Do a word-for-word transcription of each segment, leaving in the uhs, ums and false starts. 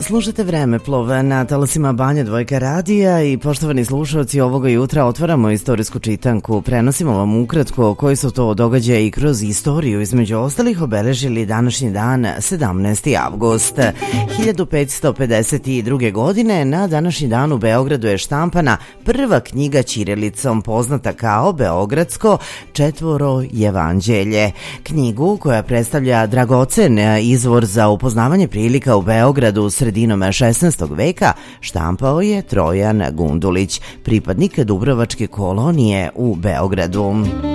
Slušate Vremeplov na talasima Banja Dvojka radija i poštovani slušalci, ovoga jutra otvaramo istorijsku čitanku. Prenosimo vam ukratko koji su to događaji kroz istoriju, između ostalih obeležili današnji dan sedamnaesti avgust. hiljadu petsto pedeset druge. godine na današnji dan u Beogradu je štampana prva knjiga ćirilicom poznata kao Beogradsko četvoro jevanđelje. Knjigu koja predstavlja dragocen izvor za upoznavanje prilika u Beogradu sredinom šesnaestog veka štampao je Trojan Gundulić, pripadnik Dubrovačke kolonije u Beogradu.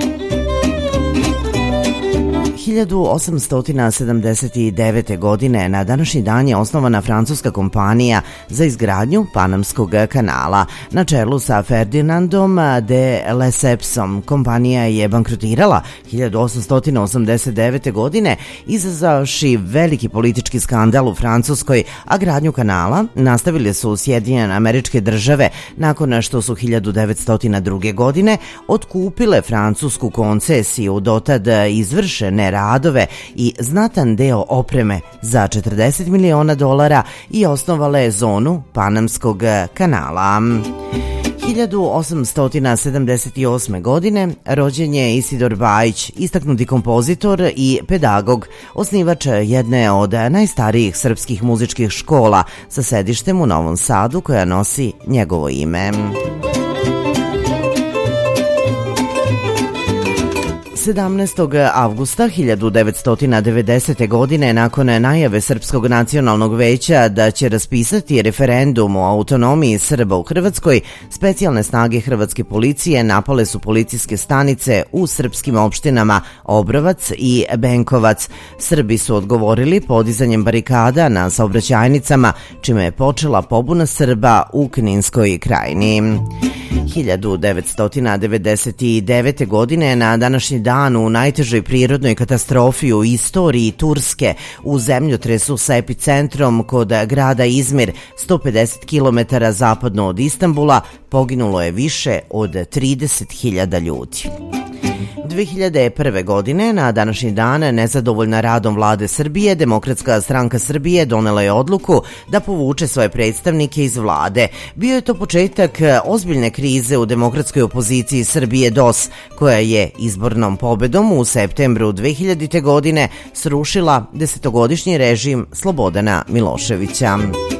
hiljadu osamsto sedamdeset devete. godine na današnji dan je osnovana francuska kompanija za izgradnju Panamskog kanala. Na čelu sa Ferdinandom de Lessepsom kompanija je bankrotirala hiljadu osamsto osamdeset devete. godine izazavši veliki politički skandal u Francuskoj, a gradnju kanala nastavile su Sjedinjene Američke Države nakon što su hiljadu devetsto druge. godine otkupile francusku koncesiju, dotad izvršene radove i znatan deo opreme za četrdeset miliona dolara i osnovale zonu Panamskog kanala. hiljadu osamsto sedamdeset osme. godine rođen je Isidor Bajić, istaknuti kompozitor i pedagog, osnivač jedne od najstarijih srpskih muzičkih škola sa sedištem u Novom Sadu koja nosi njegovo ime. sedamnaestog avgusta hiljadu devetsto devedesete. godine nakon najave Srpskog nacionalnog veća da će raspisati referendum o autonomiji Srba u Hrvatskoj, specijalne snage hrvatske policije napale su policijske stanice u srpskim opštinama Obrovac i Benkovac. Srbi su odgovorili podizanjem barikada na saobraćajnicama, čime je počela pobuna Srba u Kninskoj krajini. hiljadu devetsto devedeset devete. godine na današnji dan u najtežoj prirodnoj katastrofi u istoriji Turske u zemljotresu sa epicentrom kod grada Izmir, sto pedeset kilometara zapadno od Istanbula, poginulo je više od trideset hiljada ljudi. dve hiljade prve. godine na današnji dan, nezadovoljna radom vlade Srbije, Demokratska stranka Srbije donela je odluku da povuče svoje predstavnike iz vlade. Bio je to početak ozbiljne krize u demokratskoj opoziciji Srbije D O S, koja je izbornom pobedom u septembru dve hiljadite. godine srušila desetogodišnji režim Slobodana Miloševića.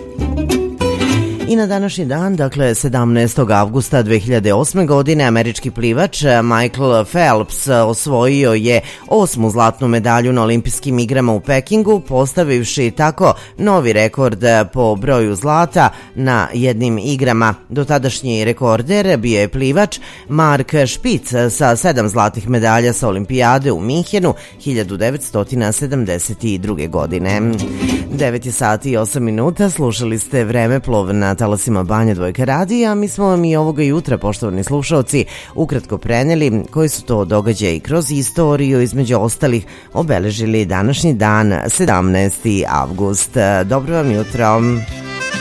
I na današnji dan, dakle sedamnaestog avgusta dve hiljade osme. godine, američki plivač Michael Phelps osvojio je osmu zlatnu medalju na olimpijskim igrama u Pekingu, postavivši tako novi rekord po broju zlata na jednim igrama. Dotadašnji rekorder bio je plivač Mark Špic sa sedam zlatih medalja sa olimpijade u Minhenu hiljadu devetsto sedamdeset druge. godine. devet sati i osam minuta, slušali ste Vremeplov na talasima Banja Dvojka radija. Mi smo vam i ovoga jutra, poštovani slušalci, ukratko preneli koji su to događaji kroz istoriju, između ostalih obeležili današnji dan sedamnaesti avgust. Dobro vam jutro.